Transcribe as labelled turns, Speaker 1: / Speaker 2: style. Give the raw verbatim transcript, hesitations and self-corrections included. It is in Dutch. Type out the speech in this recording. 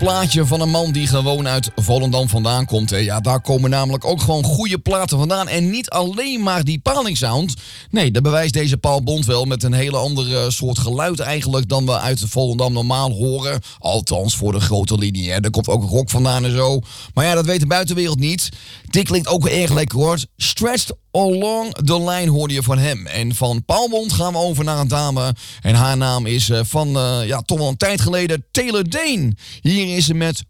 Speaker 1: plaatje van een man die gewoon uit Volendam vandaan komt. Hè. Ja, daar komen namelijk ook gewoon goede platen vandaan. En niet alleen maar die palingsound. Nee, dat bewijst deze Paul Bond wel met een hele andere soort geluid eigenlijk dan we uit Volendam normaal horen. Althans, voor de grote linie. Hè. Er komt ook rock vandaan en zo. Maar ja, dat weet de buitenwereld niet. Dit klinkt ook wel erg lekker hoor. Stretched Along the Line hoorde je van hem. En van Paul Bond gaan we over naar een dame. En haar naam is uh, van, uh, ja, toch wel een tijd geleden Taylor Dayne. Hier is ze met